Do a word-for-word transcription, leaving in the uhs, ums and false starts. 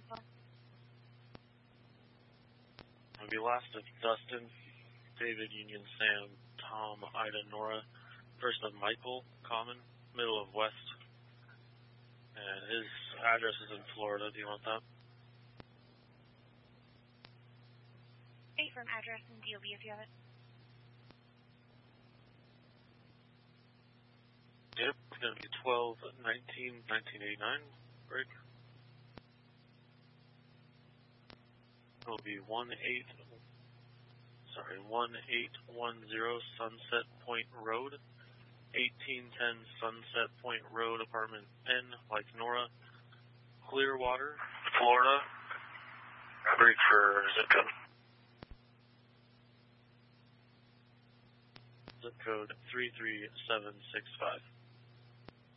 info. It'll be last of Dustin, David, Union, Sam, Tom, Ida, Nora. First of Michael, Common, middle of West. And his address is in Florida. Do you want that? Eight from address and D O B if you have it. Yep, it's going to be twelve nineteen nineteen eighty-nine, break. It'll be one eight, sorry, one eight one zero Sunset Point Road, eighteen ten Sunset Point Road, apartment N, like Nora, Clearwater, Florida. Break for zip code. Zip code three three seven six five.